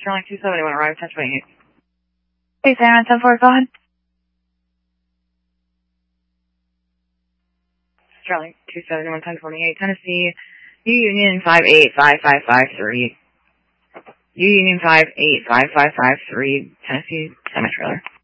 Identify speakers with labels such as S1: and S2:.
S1: Sterling 271, arrive 1028.
S2: Hey, Sarah, 10-4, go ahead.
S1: Sterling 271, 1028, Tennessee, U Union 585553. U Union 585553, Tennessee, semi-trailer.